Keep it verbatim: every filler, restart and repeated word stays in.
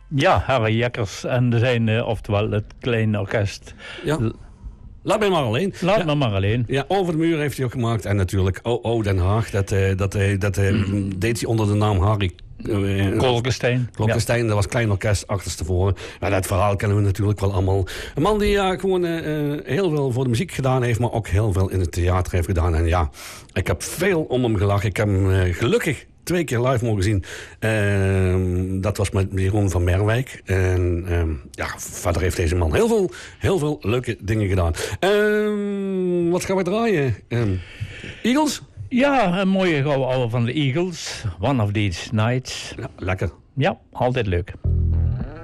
Ja, Harry Jekkers en zijn, uh, oftewel het kleine orkest. Ja. Laat mij maar alleen. Laat ja. me maar alleen. Ja, Over de Muur heeft hij ook gemaakt. En natuurlijk O O Den Haag. Dat, uh, dat, uh, dat uh, mm. deed hij onder de naam Harry uh, Klokkenstein. Klokkenstein, ja. Dat was klein orkest achterstevoren. Ja, dat verhaal kennen we natuurlijk wel allemaal. Een man die ja, gewoon uh, heel veel voor de muziek gedaan heeft, maar ook heel veel in het theater heeft gedaan. En ja, ik heb veel om hem gelachen. Ik heb hem uh, gelukkig twee keer live mogen zien. Uh, dat was met Jeroen van Merwijk. En uh, ja, verder heeft deze man heel veel, heel veel leuke dingen gedaan. Uh, wat gaan we draaien? Uh, Eagles? Ja, een mooie gouden oude van de Eagles. One of These Nights. Ja, lekker. Ja, altijd leuk.